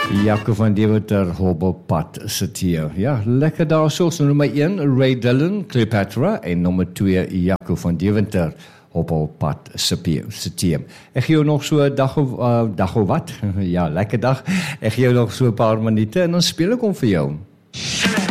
Jaco van Deventer, Hobbelpad sit hier. Ja, lekker daar so. So nummer 1, Ray Dillon, Cleopatra. En nummer 2, Jaco van Deventer, Hobbelpad sit hier. Ek gee jou nog so 'n dag of wat? Ja, lekker dag. Ek gee jou nog so 'n paar minute en dan speel ek hom vir jou.